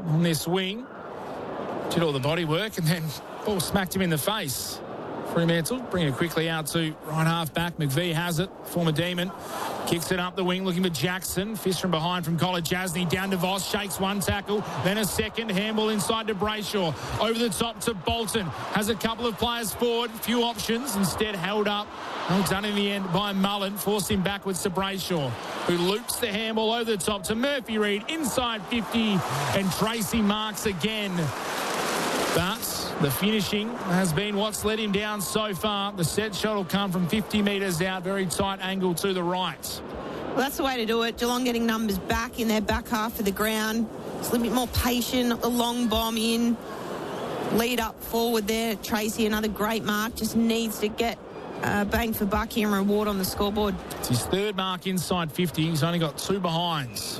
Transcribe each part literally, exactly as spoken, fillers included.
on this wing. Did all the body work and then ball smacked him in the face. Fremantle bring it quickly out to right half back. McVie has it. Former Demon kicks it up the wing looking for Jackson. Fist from behind from Colin Jasny. Down to Voss. Shakes one tackle. Then a second. Handball inside to Brayshaw. Over the top to Bolton. Has a couple of players forward. Few options. Instead held up. Well done in the end by Mullen. Forced him backwards to Brayshaw, who loops the handball over the top to Murphy Reid. Inside fifty. And Tracy marks again. But the finishing has been what's let him down so far. The set shot will come from fifty metres out. Very tight angle to the right. Well, that's the way to do it. Geelong getting numbers back in their back half of the ground. It's a little bit more patient. A long bomb in. Lead up forward there. Tracy, another great mark. Just needs to get uh, bang for buck here and reward on the scoreboard. It's his third mark inside fifty. He's only got two behinds.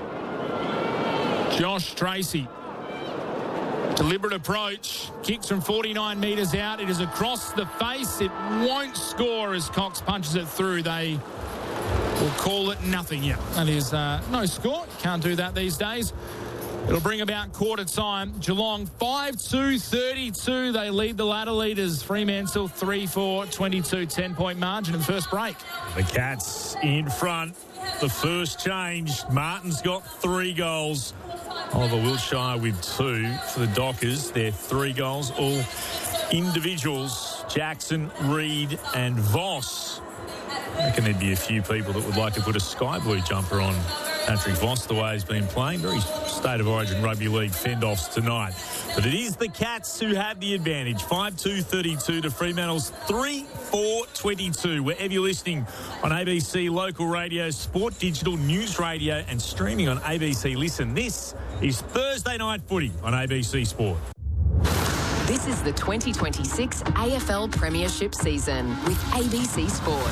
Josh Tracy. Deliberate approach. Kicks from forty-nine metres out. It is across the face. It won't score as Cox punches it through. They will call it nothing. Yeah, that is uh, no score. Can't do that these days. It'll bring about quarter time. Geelong five two thirty-two. They lead the ladder leaders. Fremantle three four twenty-two. ten-point margin in first break. The Cats in front. The first change. Martin's got three goals. Oliver Wiltshire with two for the Dockers. They're three goals, all individuals. Jackson, Reid and Voss. I reckon there'd be a few people that would like to put a sky blue jumper on Patrick Voss the way he's been playing. Very State of Origin Rugby League fend-offs tonight. But it is the Cats who have the advantage. five two thirty-two to Fremantle's three four twenty-two. Wherever you're listening on A B C Local Radio, Sport Digital, News Radio and streaming on A B C Listen. This is Thursday Night Footy on A B C Sport. This is the twenty twenty-six A F L Premiership season with A B C Sport.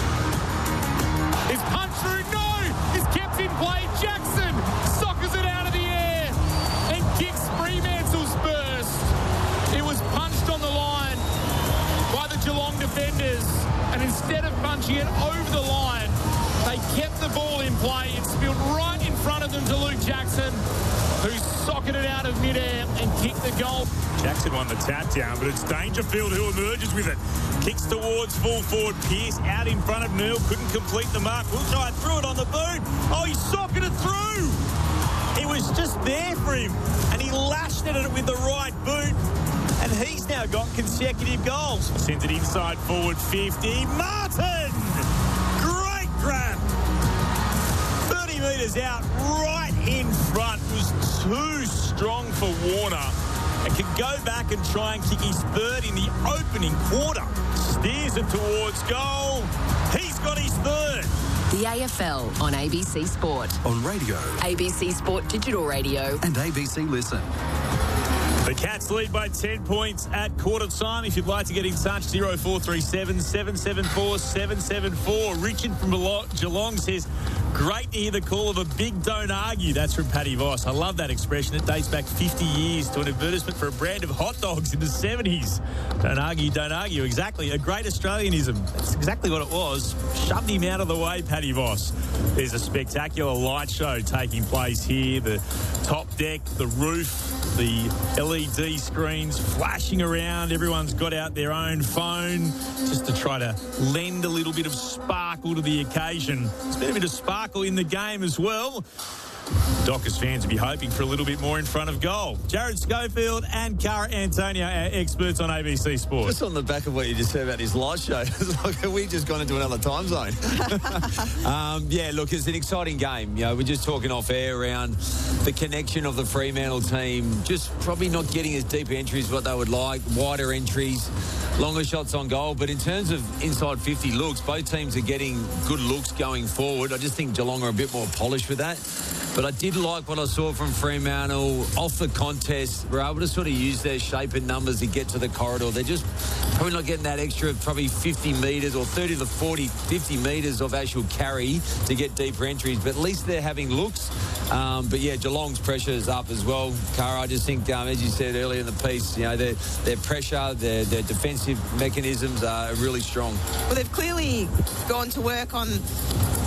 It's punched through. No! It's kept in play. Jackson sockers it out of the air and kicks Fremantle's burst. It was punched on the line by the Geelong defenders, and instead of punching it over the line, they kept the ball in play. It spilled right in front of them to Luke Jackson, who socketed it out of midair and kicked the goal. Jackson won the tap down, but it's Dangerfield who emerges with it. Kicks towards full forward. Pearce out in front of Neal. Couldn't complete the mark. Wiltshire threw it on the boot. Oh, he socketed it through. It was just there for him, and he lashed at it with the right boot. And he's now got consecutive goals. Sends it inside forward fifty. Martin! Great grab. thirty metres out, right in front. Was too strong for Warner. And can go back and try and kick his third in the opening quarter. Steers it towards goal. He's got his third. The A F L on A B C Sport. On radio. A B C Sport Digital Radio. And A B C Listen. The Cats lead by ten points at quarter time. If you'd like to get in touch, zero four three seven, seven seven four, seven seven four. Richard from Geelong says, great to hear the call of a big don't argue. That's from Paddy Voss. I love that expression. It dates back fifty years to an advertisement for a brand of hot dogs in the seventies. Don't argue, don't argue. Exactly. A great Australianism. That's exactly what it was. Shoved him out of the way, Paddy Voss. There's a spectacular light show taking place here. The top deck, the roof, the L E D screens flashing around. Everyone's got out their own phone just to try to lend a little bit of sparkle to the occasion. There's been a bit of sparkle in the game as well. Dockers fans will be hoping for a little bit more in front of goal. Jared Schofield and Cara Antonio, our experts on A B C Sport. Just on the back of what you just said about his live show, it's like we just gone into another time zone. um, yeah, look, it's an exciting game. You know, we're just talking off air around the connection of the Fremantle team, just probably not getting as deep entries what they would like, wider entries, longer shots on goal. But in terms of inside fifty looks, both teams are getting good looks going forward. I just think Geelong are a bit more polished with that. But I did like what I saw from Fremantle off the contest. We're able to sort of use their shape and numbers to get to the corridor. They're just probably not getting that extra probably fifty metres or thirty to forty, fifty metres of actual carry to get deeper entries. But at least they're having looks. Um, but, yeah, Geelong's pressure is up as well. Cara, I just think, um, as you said earlier in the piece, you know, their, their pressure, their, their defensive mechanisms are really strong. Well, they've clearly gone to work on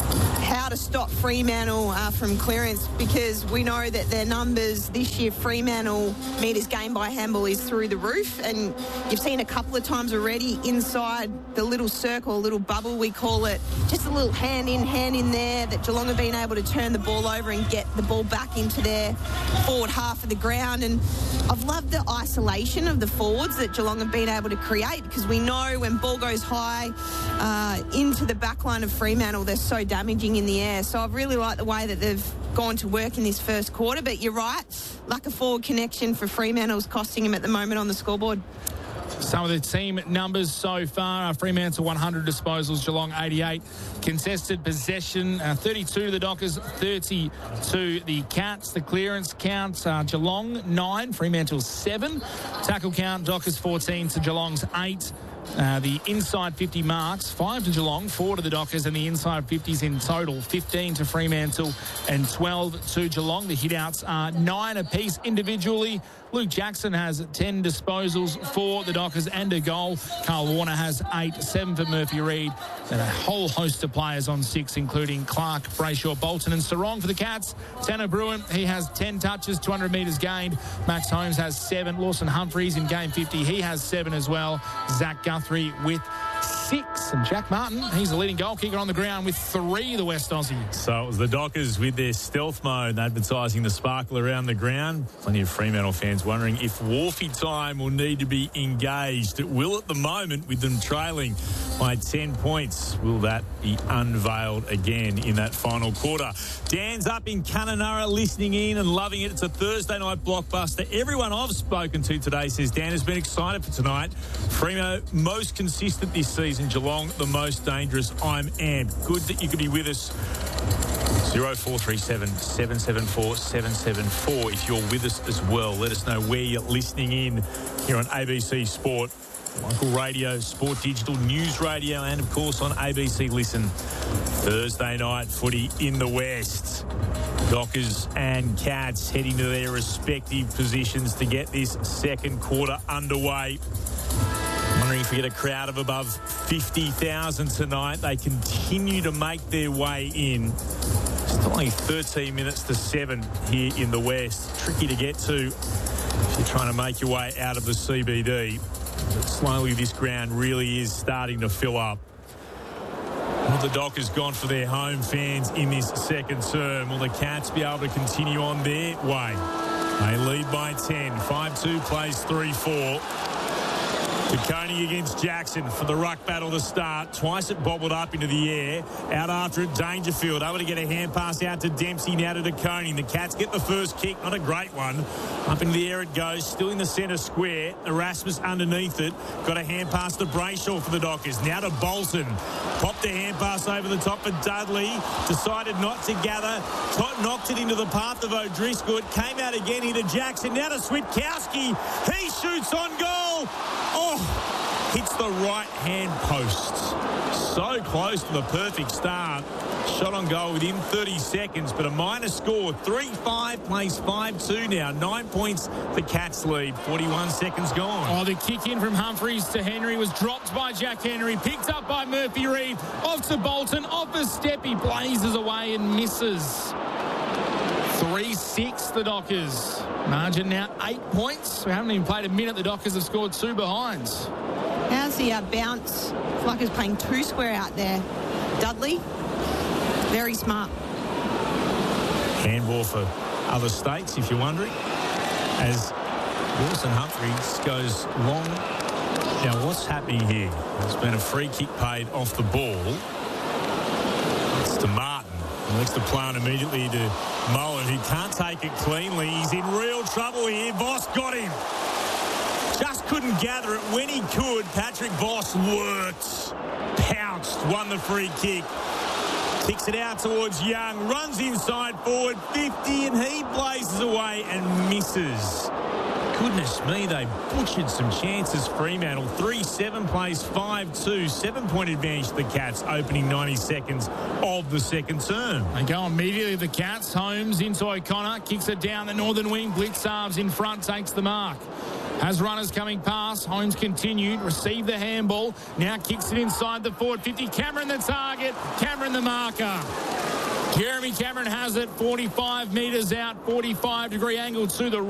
how to stop Fremantle uh, from clearance, because we know that their numbers this year, Fremantle metres gained by handball, is through the roof, and you've seen a couple of times already inside the little circle, little bubble we call it, just a little hand in, hand in there, that Geelong have been able to turn the ball over and get the ball back into their forward half of the ground. And I've loved the isolation of the forwards that Geelong have been able to create, because we know when ball goes high uh, into the back line of Fremantle, they're so damaging in the air. So I've really liked the way that they've gone to work in this first quarter. But you're right, lack of forward connection for Fremantle is costing them at the moment on the scoreboard. Some of the team numbers so far: Fremantle one hundred disposals, Geelong eighty-eight. Contested possession, uh, thirty-two to the Dockers, thirty to the Cats. The clearance count, uh, Geelong nine, Fremantle seven. Tackle count, Dockers fourteen to Geelong's eight. Uh, the inside fifty marks, five to Geelong, four to the Dockers, and the inside fifties in total, fifteen to Fremantle and twelve to Geelong. The hitouts are nine apiece individually. Luke Jackson has ten disposals for the Dockers and a goal. Carl Warner has eight, seven for Murphy Reid, and a whole host of players on six, including Clark, Brayshaw, Bolton and Sarong for the Cats. Tanner Bruin, he has ten touches, two hundred metres gained. Max Holmes has seven. Lawson Humphreys in game fifty, he has seven as well. Zach Guthrie with six. And Jack Martin, he's the leading goal kicker on the ground with three, the West Aussie. So it was the Dockers with their stealth mode, advertising the sparkle around the ground. Plenty of Fremantle fans wondering if Wharfie time will need to be engaged. It will at the moment, with them trailing by ten points. Will that be unveiled again in that final quarter? Dan's up in Kununurra listening in and loving it. It's a Thursday night blockbuster. Everyone I've spoken to today says Dan has been excited for tonight. Fremo most consistent this season. Geelong the most dangerous. I'm amped. Good that you could be with us. zero four three seven, seven seven four, seven seven four if you're with us as well. Let us know where you're listening in here on A B C Sport, local radio, Sport Digital, News Radio, and of course on A B C Listen. Thursday night footy in the West. Dockers and Cats heading to their respective positions to get this second quarter underway. Wondering if we get a crowd of above fifty thousand tonight. They continue to make their way in. Still only thirteen minutes to seven here in the West. Tricky to get to if you're trying to make your way out of the C B D. But slowly this ground really is starting to fill up. Will the Dockers gone for their home fans in this second term? Will the Cats be able to continue on their way? They lead by ten. five two plays three four. Coney against Jackson for the ruck battle to start. Twice it bobbled up into the air. Out after it, Dangerfield. Able to get a hand pass out to Dempsey, now to Coney. The Cats get the first kick. Not a great one. Up into the air it goes. Still in the centre square. Erasmus underneath it. Got a hand pass to Brayshaw for the Dockers. Now to Bolton. Popped a hand pass over the top for Dudley. Decided not to gather. Knocked it into the path of O'Driscoll. It came out again here to Jackson. Now to Switkowski. He shoots on goal. Oh, hits the right-hand post. So close to the perfect start. Shot on goal within thirty seconds, but a minor score. three five, plays five two now. Nine points for Cats lead. forty-one seconds gone. Oh, the kick in from Humphreys to Henry was dropped by Jack Henry. Picked up by Murphy Reid. Off to Bolton. Off a step. He blazes away and misses. three six, the Dockers. Margin now eight points. We haven't even played a minute. The Dockers have scored two behinds. How's the uh, bounce? It's like he's playing two square out there. Dudley, very smart. Handball for other states, if you're wondering. As Wilson Humphreys goes long. Now, what's happening here? There's been a free kick paid off the ball. It's to Martin. He likes to play on immediately to Mullen, who can't take it cleanly. He's in real trouble here. Voss got him. Just couldn't gather it when he could. Patrick Voss worked. Pounced. Won the free kick. Kicks it out towards Young. Runs inside forward. fifty, and he blazes away and misses. Goodness me, they butchered some chances. Fremantle three seven, plays five two. Seven-point advantage to the Cats, opening ninety seconds of the second term. They go immediately, the Cats. Holmes into O'Connor. Kicks it down the northern wing. Blitzarves in front, takes the mark. Has runners coming past. Holmes continued. Received the handball. Now kicks it inside the forward fifty. Cameron the target. Cameron the marker. Jeremy Cameron has it, forty-five metres out, forty-five degree angle to the